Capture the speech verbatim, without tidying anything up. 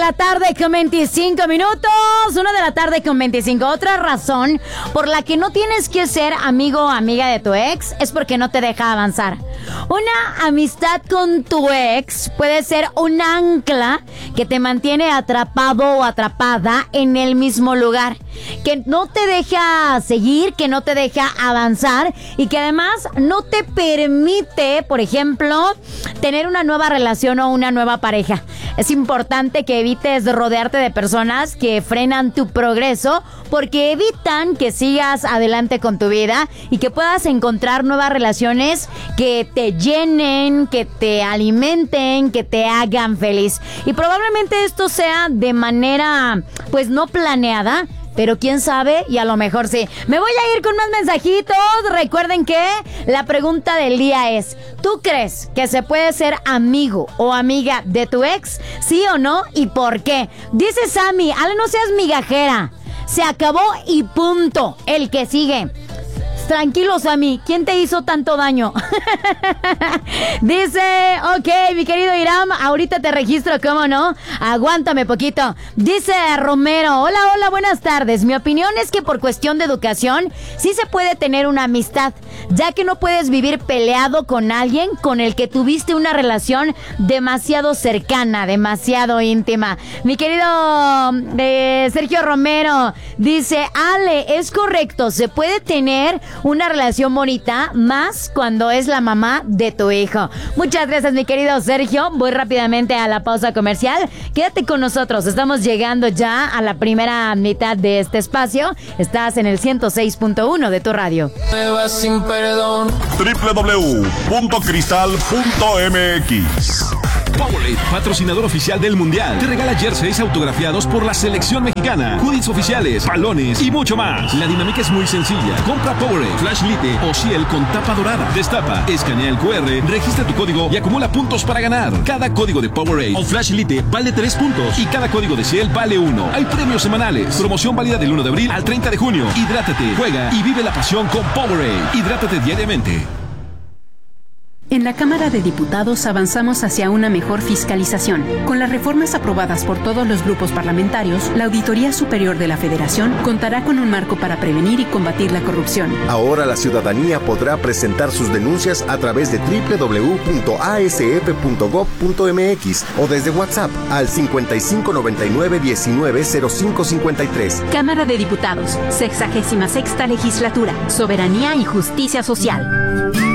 la tarde con veinticinco minutos. Una de la tarde con veinticinco. Otra razón por la que no tienes que ser amigo o amiga de tu ex es porque no te deja avanzar. Una amistad con tu ex puede ser un ancla que te mantiene atrapado o atrapada en el mismo lugar, que no te deja seguir, que no te deja avanzar y que además no te permite, por ejemplo, tener una nueva relación o una nueva pareja. Es importante que evites rodearte de personas que frenan tu progreso porque evitan que sigas adelante con tu vida y que puedas encontrar nuevas relaciones que te llenen, que te alimenten, que te hagan feliz. Y probablemente esto sea de manera, pues, no planeada, pero quién sabe, y a lo mejor sí. Me voy a ir con más mensajitos. Recuerden que la pregunta del día es: ¿tú crees que se puede ser amigo o amiga de tu ex? ¿Sí o no? ¿Y por qué? Dice Sammy: Ale, no seas migajera. Se acabó y punto. El que sigue. Tranquilo, Sammy, ¿quién te hizo tanto daño? Dice, ok, mi querido Iram, ahorita te registro, ¿cómo no? Aguántame poquito. Dice Romero, hola, hola, buenas tardes. Mi opinión es que por cuestión de educación sí se puede tener una amistad, ya que no puedes vivir peleado con alguien con el que tuviste una relación demasiado cercana, demasiado íntima. Mi querido eh, Sergio Romero dice, Ale, es correcto, se puede tener una relación bonita, más cuando es la mamá de tu hijo. Muchas gracias, mi querido Sergio. Voy rápidamente a la pausa comercial. Quédate con nosotros. Estamos llegando ya a la primera mitad de este espacio. Estás en el ciento seis punto uno de tu radio. Sin perdón. doble u doble u doble u punto cristal punto m x. Powerade, patrocinador oficial del Mundial, te regala jerseys autografiados por la selección mexicana, hoodies oficiales, balones y mucho más. La dinámica es muy sencilla. Compra Powerade, Flash Lite o Ciel con tapa dorada. Destapa, escanea el cu erre, registra tu código y acumula puntos para ganar. Cada código de Powerade o Flash Lite vale tres puntos y cada código de Ciel vale uno. Hay premios semanales. Promoción válida del uno de abril al treinta de junio. Hidrátate, juega y vive la pasión con Powerade. Hidrátate diariamente. En la Cámara de Diputados avanzamos hacia una mejor fiscalización. Con las reformas aprobadas por todos los grupos parlamentarios, la Auditoría Superior de la Federación contará con un marco para prevenir y combatir la corrupción. Ahora la ciudadanía podrá presentar sus denuncias a través de doble u doble u doble u punto a s f punto gob punto m x o desde WhatsApp al cincuenta y cinco noventa y nueve diecinueve cero cinco cincuenta y tres. Cámara de Diputados, sexagésima sexta legislatura, soberanía y justicia social.